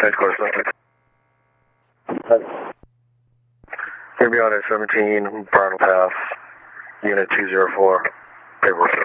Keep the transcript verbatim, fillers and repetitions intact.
Headquarters, nothing. Going to be on A seventeen, Bridle Path, Unit two zero four, paperwork.